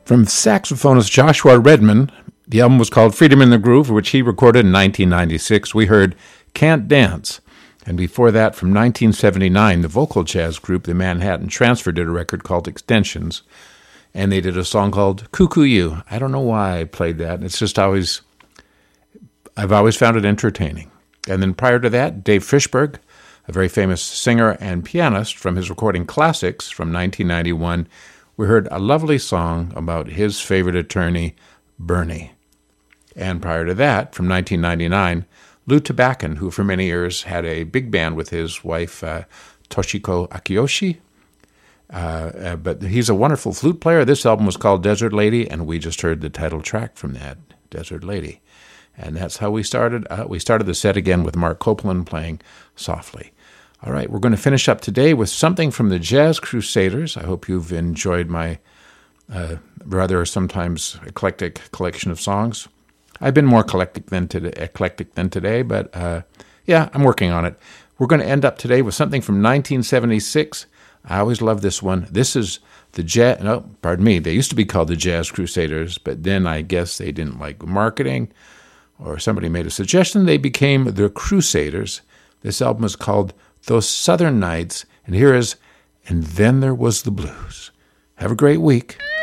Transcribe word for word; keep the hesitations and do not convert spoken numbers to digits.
From saxophonist Joshua Redman, the album was called Freedom in the Groove, which he recorded in nineteen ninety-six. We heard Can't Dance. And before that, from nineteen seventy-nine, the vocal jazz group, the Manhattan Transfer, did a record called Extensions. And they did a song called Cuckoo You. I don't know why I played that. It's just always, I've always found it entertaining. And then prior to that, Dave Fishberg, a very famous singer and pianist from his recording Classics from nineteen ninety-one, we heard a lovely song about his favorite attorney, Bernie. And prior to that, from nineteen ninety-nine, Lou Tabakin, who for many years had a big band with his wife, uh, Toshiko Akiyoshi. Uh, uh, but he's a wonderful flute player. This album was called Desert Lady, and we just heard the title track from that, Desert Lady. And that's how we started. Uh, we started the set again with Mark Copeland playing softly. All right, we're going to finish up today with something from the Jazz Crusaders. I hope you've enjoyed my uh, rather sometimes eclectic collection of songs. I've been more eclectic than today, eclectic than today, but uh, yeah, I'm working on it. We're going to end up today with something from nineteen seventy-six. I always love this one. This is the Jazz, no, pardon me, they used to be called the Jazz Crusaders, but then I guess they didn't like marketing, or somebody made a suggestion. They became the Crusaders. This album is called Those Southern Nights, and here is And Then There Was the Blues. Have a great week.